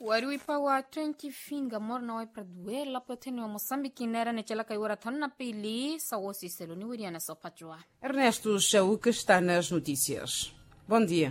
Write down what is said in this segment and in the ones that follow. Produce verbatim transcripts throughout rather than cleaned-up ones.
wari pawa twenty finga morna wai praduela poteni wa Moçambique nera nechela kaiwara tonna pili sawosi seloni wiriana sopajwa. Ernesto Chauca está nas notícias. Bom dia.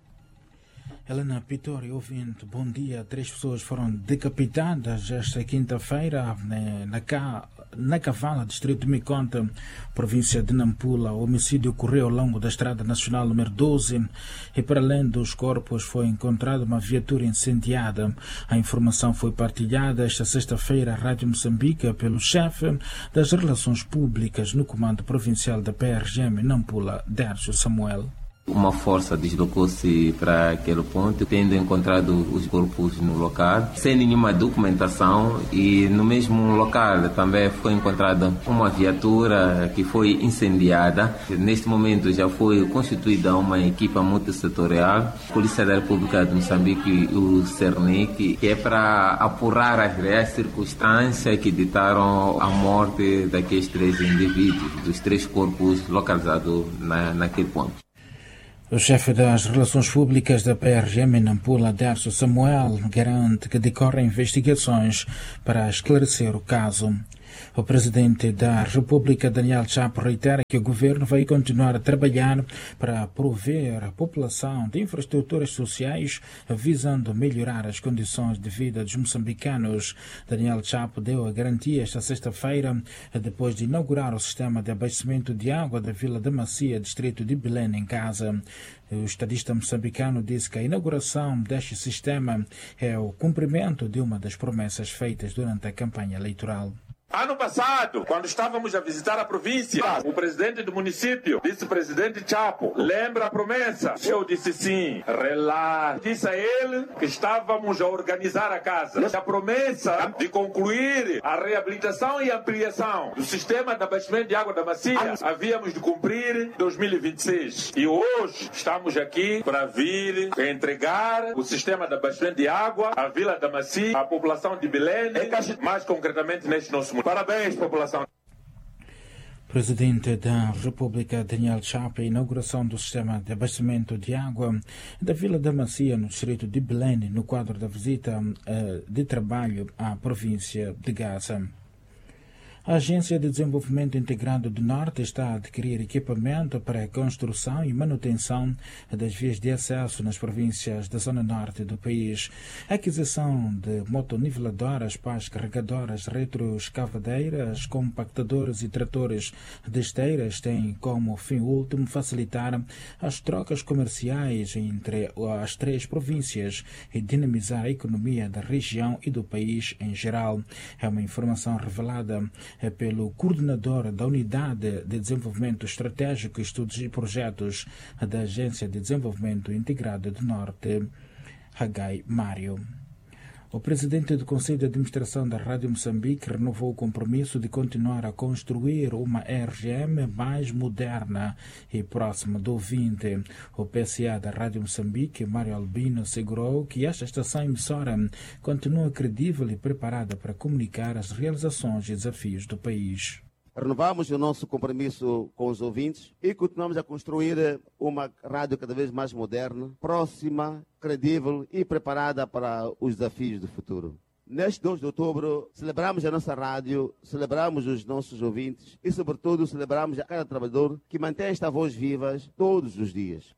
Helena Pitori, ouvinte, bom dia. Três pessoas foram decapitadas esta quinta-feira na, na, na Cavala, distrito de Miconta, província de Nampula. O homicídio ocorreu ao longo da Estrada Nacional número doze e, para além dos corpos, foi encontrada uma viatura incendiada. A informação foi partilhada esta sexta-feira à Rádio Moçambique pelo chefe das Relações Públicas no Comando Provincial da P R G M Nampula, Dércio Samuel. Uma força deslocou-se para aquele ponto, tendo encontrado os corpos no local, sem nenhuma documentação, e no mesmo local também foi encontrada uma viatura que foi incendiada. Neste momento já foi constituída uma equipa multissetorial, Polícia da República de Moçambique e o CERNIC, que é para apurar as reais circunstâncias que ditaram a morte daqueles três indivíduos, dos três corpos localizados na, naquele ponto. O chefe das Relações Públicas da P R G M Nampula, Dércio Samuel, garante que decorrem investigações para esclarecer o caso. O presidente da República, Daniel Chapo, reitera que o governo vai continuar a trabalhar para prover a população de infraestruturas sociais, visando melhorar as condições de vida dos moçambicanos. Daniel Chapo deu a garantia esta sexta-feira, depois de inaugurar o sistema de abastecimento de água da Vila da Macia, distrito de Belém, em Casa. O estadista moçambicano disse que a inauguração deste sistema é o cumprimento de uma das promessas feitas durante a campanha eleitoral. Ano passado, quando estávamos a visitar a província, o presidente do município, vice-presidente Chapo, lembra a promessa? Eu disse sim, relaxa. Disse a ele que estávamos a organizar a casa. A promessa de concluir a reabilitação e ampliação do sistema de abastecimento de água da Macia, havíamos de cumprir em dois mil e vinte e seis. E hoje estamos aqui para vir entregar o sistema de abastecimento de água à Vila da Macia, à população de Belém, mais concretamente neste nosso município. Parabéns, população. Presidente da República, Daniel Chapo, a inauguração do sistema de abastecimento de água da Vila da Macia, no distrito de Belém, no quadro da visita de trabalho à província de Gaza. A Agência de Desenvolvimento Integrado do Norte está a adquirir equipamento para a construção e manutenção das vias de acesso nas províncias da zona norte do país. A aquisição de motoniveladoras, pás carregadoras, retroescavadeiras, compactadores e tratores de esteiras tem como fim último facilitar as trocas comerciais entre as três províncias e dinamizar a economia da região e do país em geral. É uma informação revelada pelo coordenador da Unidade de Desenvolvimento Estratégico, Estudos e Projetos da Agência de Desenvolvimento Integrado do Norte, Hagai Mário. O presidente do Conselho de Administração da Rádio Moçambique renovou o compromisso de continuar a construir uma R G M mais moderna e próxima do ouvinte. O P C A da Rádio Moçambique, Mário Albino, assegurou que esta estação emissora continua credível e preparada para comunicar as realizações e desafios do país. Renovamos o nosso compromisso com os ouvintes e continuamos a construir uma rádio cada vez mais moderna, próxima, credível e preparada para os desafios do futuro. Neste dois de outubro, celebramos a nossa rádio, celebramos os nossos ouvintes e, sobretudo, celebramos a cada trabalhador que mantém esta voz viva todos os dias.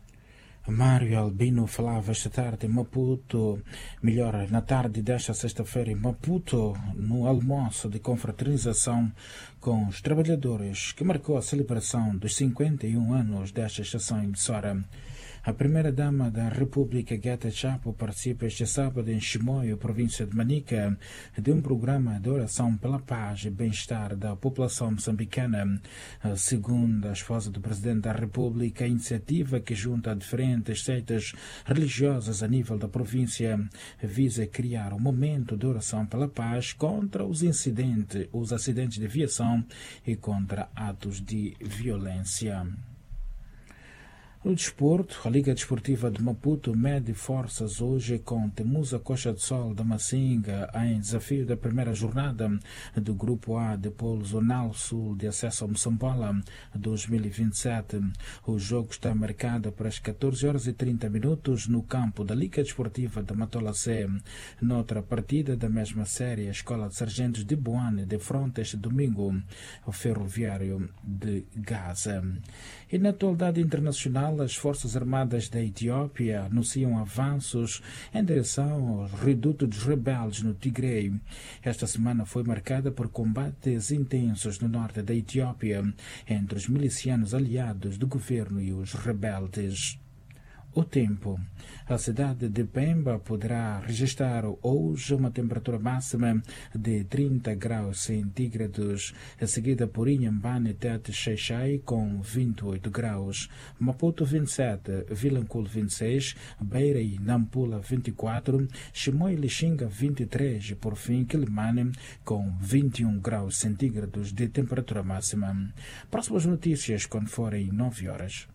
Mário Albino falava esta tarde em Maputo, melhor, na tarde desta sexta-feira em Maputo, no almoço de confraternização com os trabalhadores, que marcou a celebração dos cinquenta e um anos desta estação emissora. A primeira-dama da República, Gueta Chapo, participa este sábado em Chimoio, província de Manica, de um programa de oração pela paz e bem-estar da população moçambicana. Segundo a esposa do Presidente da República, a iniciativa, que junta diferentes seitas religiosas a nível da província, visa criar um momento de oração pela paz contra os incidentes, os acidentes de aviação e contra atos de violência. No desporto, a Liga Desportiva de Maputo mede forças hoje com Temusa Coxa de Sol da Macinga em desafio da primeira jornada do Grupo A de Polo Zonal Sul de Acesso ao Moçambola dois mil e vinte e sete. O jogo está marcado para as catorze horas e trinta minutos no campo da Liga Desportiva de Matola C. Noutra partida da mesma série, a Escola de Sargentos de Boane defronta este domingo o Ferroviário de Gaza. E na atualidade internacional, as Forças Armadas da Etiópia anunciam avanços em direção aos redutos dos rebeldes no Tigre. Esta semana foi marcada por combates intensos no norte da Etiópia entre os milicianos aliados do governo e os rebeldes. O tempo. A cidade de Pemba poderá registrar hoje uma temperatura máxima de trinta graus centígrados, a seguida por Inhambane e Tete Xaixai com vinte e oito graus, Maputo vinte e sete, Vilanculo vinte e seis, Beira e Nampula vinte e quatro, Chimoio e Lixinga vinte e três e por fim Quilimane com vinte e um graus centígrados de temperatura máxima. Próximas notícias quando forem nove horas.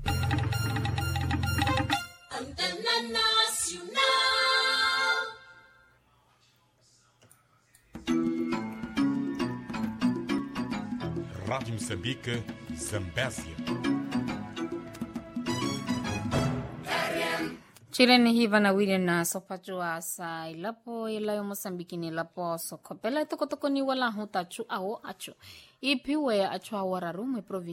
Rádio Moçambique, Zambésia. Chirene hiva na wile na sopachua sa ilapo ilayo Mosambiki ni lapo sokopela toko toko ni wala huta chu ao achu. Ipiwe achu awararume provinsi.